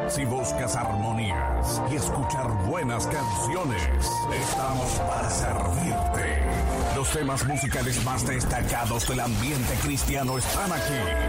Si buscas armonías y escuchar buenas canciones, estamos para servirte. Los temas musicales más destacados del ambiente cristiano están aquí.